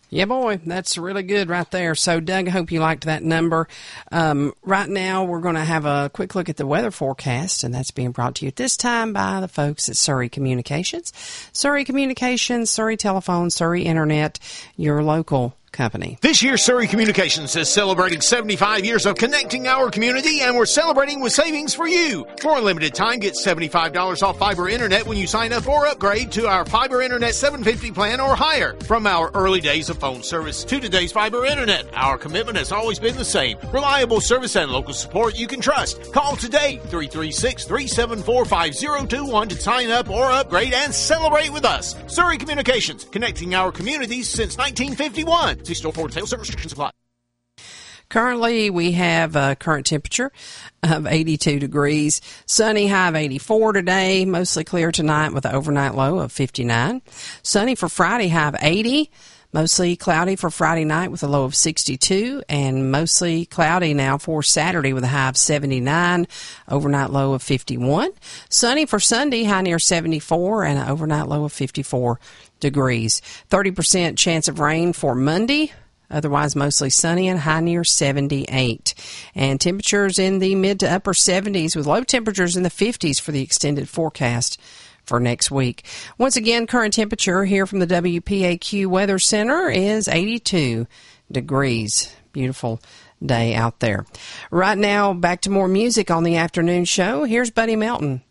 Yeah, boy, that's really good right there. So, Doug, I hope you liked that number. Right now, we're going to have a quick look at the weather forecast, and that's being brought to you at this time by the folks at Surrey Communications. Surrey Communications, Surrey Telephone, Surrey Internet, your local company. This year, Surrey Communications is celebrating 75 years of connecting our community, and we're celebrating with savings for you. For a limited time, get $75 off fiber internet when you sign up or upgrade to our fiber internet 750 plan or higher. From our early days of phone service to today's fiber internet, our commitment has always been the same. Reliable service and local support you can trust. Call today, 336-374-5021 to sign up or upgrade and celebrate with us. Surrey Communications, connecting our communities since 1951. See store for details. Restrictions apply. Currently, we have a current temperature of 82 degrees. Sunny, high of 84 today. Mostly clear tonight with an overnight low of 59. Sunny for Friday, high of 80. Mostly cloudy for Friday night with a low of 62. And mostly cloudy now for Saturday with a high of 79. Overnight low of 51. Sunny for Sunday, high near 74 and an overnight low of 54 degrees. 30% chance of rain for Monday. Otherwise, mostly sunny and high near 78. And temperatures in the mid to upper 70s with low temperatures in the 50s for the extended forecast for next week. Once again, current temperature here from the WPAQ Weather Center is 82 degrees. Beautiful day out there. Right now, back to more music on the afternoon show. Here's Buddy Melton.